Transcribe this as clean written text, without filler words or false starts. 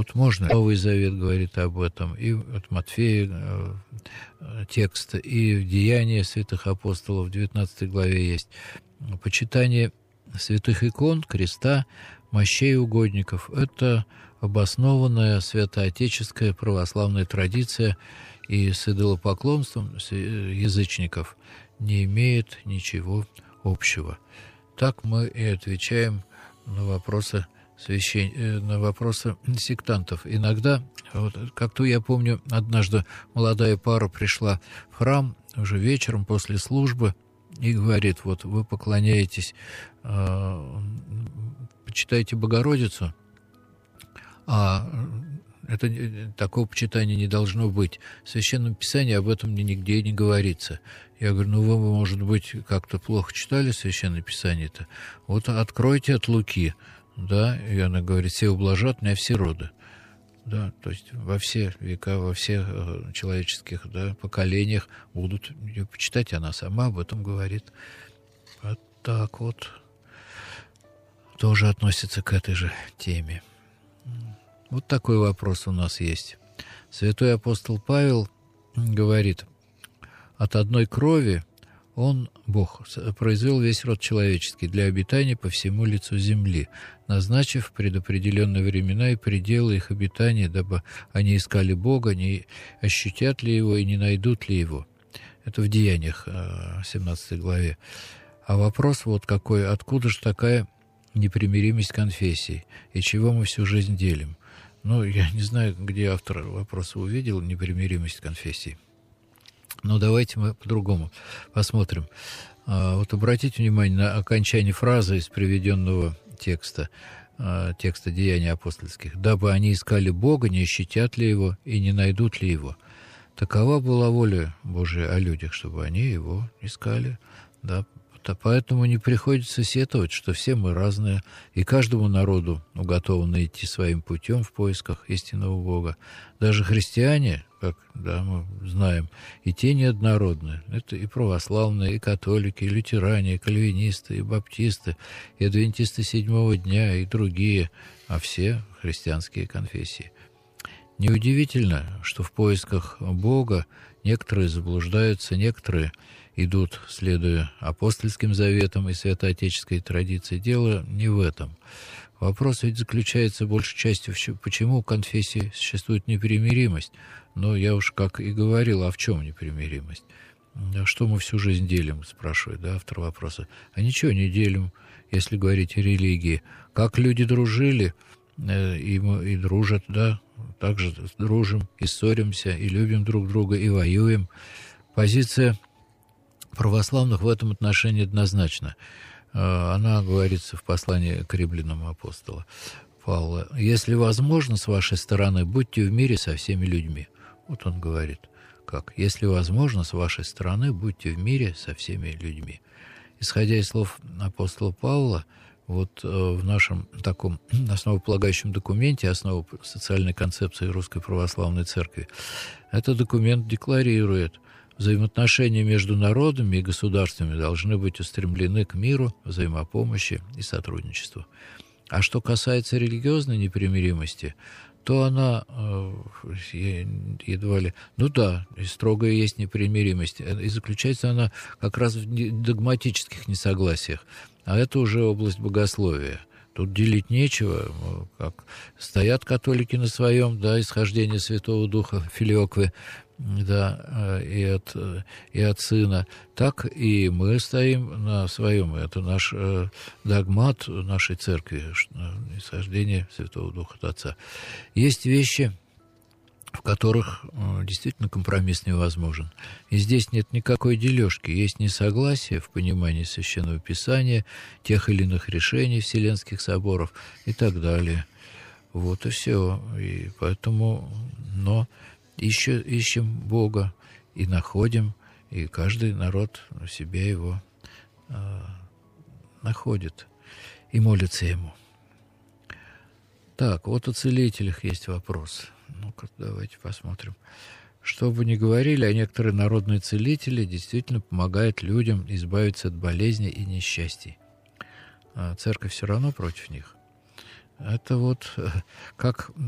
Вот можно. Новый Завет говорит об этом, и от Матфея текст, и в Деяниях святых апостолов в 19 главе есть. Почитание святых икон, креста, мощей угодников – это обоснованная святоотеческая православная традиция, и с идолопоклонством язычников не имеет ничего общего. Так мы и отвечаем на вопросы на вопросы сектантов. Иногда, вот, как-то я помню, однажды молодая пара пришла в храм уже вечером после службы и говорит: вот вы поклоняетесь, почитаете Богородицу, а такого почитания не должно быть. В Священном Писании об этом нигде не говорится. Я говорю: ну вы, может быть, как-то плохо читали Священное Писание-то? Вот откройте от Луки, да, и она говорит: все ублажат меня все роды. Да, то есть во все века, во всех человеческих, да, поколениях будут ее почитать, она сама об этом говорит. Вот так вот. Тоже относится к этой же теме. Вот такой вопрос у нас есть. Святой апостол Павел говорит: от одной крови Он, Бог, произвел весь род человеческий для обитания по всему лицу земли, назначив предопределенные времена и пределы их обитания, дабы они искали Бога, не ощутят ли Его и не найдут ли Его. Это в Деяниях, 17 главе. А вопрос вот какой: откуда же такая непримиримость конфессий, и чего мы всю жизнь делим? Ну, я не знаю, где автор вопроса увидел непримиримость конфессий. Но давайте мы по-другому посмотрим. Вот обратите внимание на окончание фразы из приведенного текста Деяний апостольских. «Дабы они искали Бога, не ощутят ли Его и не найдут ли Его». Такова была воля Божия о людях, чтобы они Его искали, да. Поэтому не приходится сетовать, что все мы разные, и каждому народу уготовано идти своим путем в поисках истинного Бога. Даже христиане, как да, мы знаем, и те неоднородные. Это и православные, и католики, и лютеране, и кальвинисты, и баптисты, и адвентисты седьмого дня, и другие, а все христианские конфессии. Неудивительно, что в поисках Бога некоторые заблуждаются, некоторые идут, следуя апостольским заветам и святоотеческой традиции. Дело не в этом. Вопрос ведь заключается большей частью, почему у конфессии существует непримиримость. Но я уж как и говорил, а в чем непримиримость? Что мы всю жизнь делим, спрашивает, да, автор вопроса. А ничего не делим, если говорить о религии. Как люди дружили, и дружат, да, также дружим, и ссоримся, и любим друг друга, и воюем. Позиция православных в этом отношении однозначно. Она говорится в послании к римлянам апостола Павла. «Если возможно, с вашей стороны, будьте в мире со всеми людьми». Вот он говорит, как? «Если возможно, с вашей стороны, будьте в мире со всеми людьми». Исходя из слов апостола Павла, вот в нашем таком основополагающем документе, основа социальной концепции Русской Православной Церкви, этот документ декларирует: взаимоотношения между народами и государствами должны быть устремлены к миру, взаимопомощи и сотрудничеству. А что касается религиозной непримиримости, то она едва ли... Ну да, строгая есть непримиримость, и заключается она как раз в догматических несогласиях. А это уже область богословия. Тут делить нечего, как стоят католики на своем, да, исхождение Святого Духа, филиоквы, да, и от Сына, так и мы стоим на своем. Это наш догмат нашей церкви, исхождение Святого Духа от Отца. Есть вещи, в которых действительно компромисс невозможен. И здесь нет никакой дележки. Есть несогласие в понимании Священного Писания, тех или иных решений Вселенских соборов и так далее. Вот и все. И поэтому, но ищем Бога и находим, и каждый народ в себе его находит и молится ему. Так, вот о целителях есть вопрос. Ну-ка, давайте посмотрим. Что бы ни говорили, а некоторые народные целители действительно помогают людям избавиться от болезней и несчастий. А церковь все равно против них. Это вот как